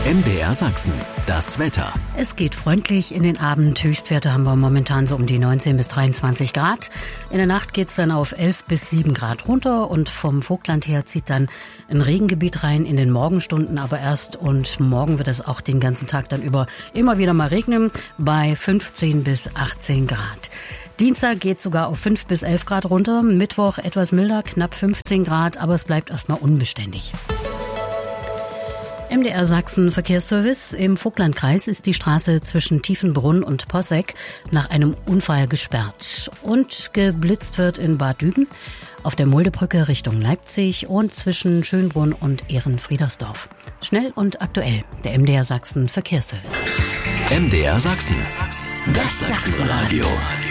MDR Sachsen, das Wetter. Es geht freundlich in den Abend. Höchstwerte haben wir momentan so um die 19 bis 23 Grad. In der Nacht geht's dann auf 11 bis 7 Grad runter und vom Vogtland her zieht dann ein Regengebiet rein in den Morgenstunden aber erst. Und morgen wird es auch den ganzen Tag dann über immer wieder mal regnen bei 15 bis 18 Grad. Dienstag geht sogar auf 5 bis 11 Grad runter. Mittwoch etwas milder, knapp 15 Grad, aber es bleibt erstmal unbeständig. MDR Sachsen Verkehrsservice. Im Vogtlandkreis ist die Straße zwischen Tiefenbrunn und Posseck nach einem Unfall gesperrt. Und geblitzt wird in Bad Düben, auf der Muldebrücke Richtung Leipzig und zwischen Schönbrunn und Ehrenfriedersdorf. Schnell und aktuell, der MDR Sachsen Verkehrsservice. MDR Sachsen, das Sachsenradio.